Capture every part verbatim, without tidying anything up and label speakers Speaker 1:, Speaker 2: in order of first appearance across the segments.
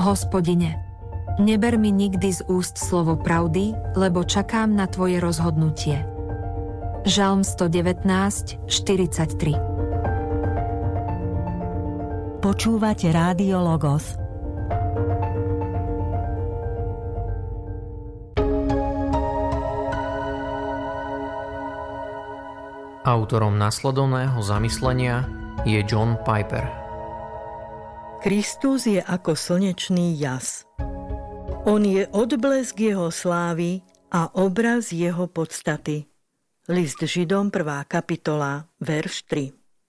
Speaker 1: Hospodine, neber mi nikdy z úst slovo pravdy, lebo čakám na tvoje rozhodnutie. Žalm sto devätnásť, štyridsaťtri.
Speaker 2: Počúvate Rádio Logos.
Speaker 3: Autorom nasledovného zamyslenia je John Piper.
Speaker 4: Kristus je ako slnečný jas. On je odblesk jeho slávy a obraz jeho podstaty. List Židom prvá kapitola, verš tri.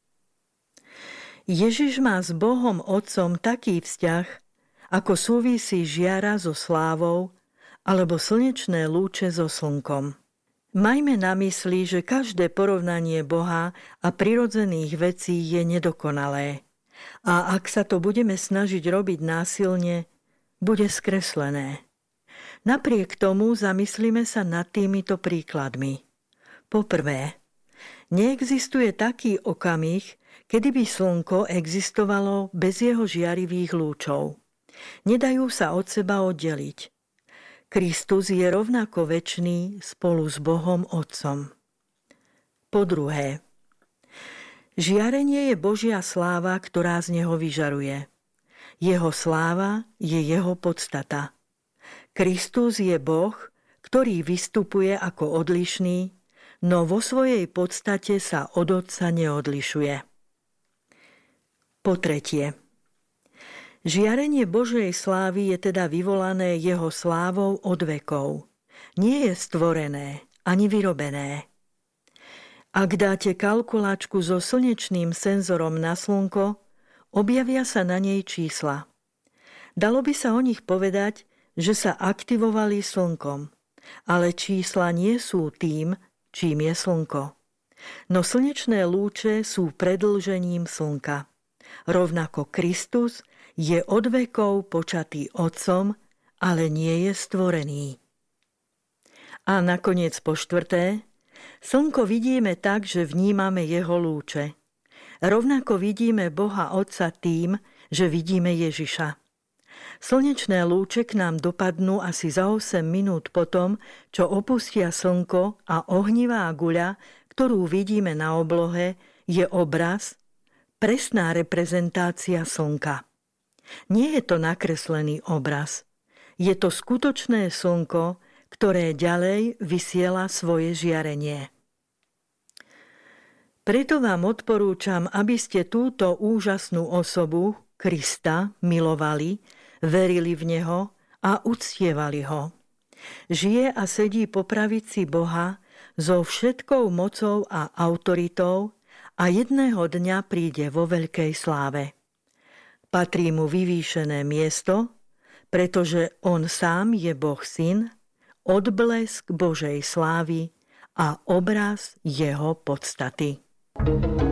Speaker 4: Ježiš má s Bohom Otcom taký vzťah, ako súvisí žiara so slávou alebo slnečné lúče so slnkom. Majme na mysli, že každé porovnanie Boha a prirodzených vecí je nedokonalé. A ak sa to budeme snažiť robiť násilne, bude skreslené. Napriek tomu zamyslíme sa nad týmito príkladmi. Poprvé, neexistuje taký okamih, kedy by slnko existovalo bez jeho žiarivých lúčov. Nedajú sa od seba oddeliť. Kristus je rovnako večný spolu s Bohom Otcom. Po druhé, žiarenie je Božia sláva, ktorá z neho vyžaruje. Jeho sláva je jeho podstata. Kristus je Boh, ktorý vystupuje ako odlišný, no vo svojej podstate sa od Otca neodlišuje. Po tretie, žiarenie Božej slávy je teda vyvolané jeho slávou od vekov. Nie je stvorené ani vyrobené. Ak dáte kalkulačku so slnečným senzorom na slnko, objavia sa na nej čísla. Dalo by sa o nich povedať, že sa aktivovali slnkom, ale čísla nie sú tým, čím je slnko. No slnečné lúče sú predĺžením slnka. Rovnako Kristus je od vekov počatý Otcom, ale nie je stvorený. A nakoniec po štvrté, slnko vidíme tak, že vnímame jeho lúče. Rovnako vidíme Boha Otca tým, že vidíme Ježiša. Slnečné lúče k nám dopadnú asi za osem minút potom, čo opustia slnko a ohnivá guľa, ktorú vidíme na oblohe, je obraz, presná reprezentácia slnka. Nie je to nakreslený obraz. Je to skutočné slnko, ktoré ďalej vysiela svoje žiarenie. Preto vám odporúčam, aby ste túto úžasnú osobu, Krista, milovali, verili v Neho a uctievali Ho. Žije a sedí po pravici Boha so všetkou mocou a autoritou a jedného dňa príde vo veľkej sláve. Patrí mu vyvýšené miesto, pretože on sám je Boh Syn, odblesk Božej slávy a obraz jeho podstaty.